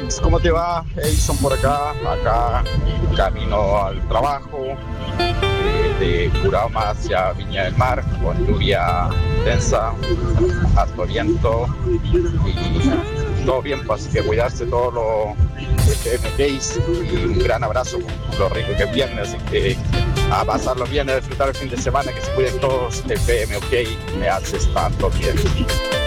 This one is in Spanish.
Alex, ¿cómo te va? Edison por acá, camino al trabajo, de Curama hacia Viña del Mar, con lluvia intensa, harto viento y todo bien, pues que cuidarse todo lo FM Case y un gran abrazo, lo rico que es viernes, así que a pasarlo bien, a disfrutar el fin de semana, que se cuiden todos, FM OK, me haces tanto bien.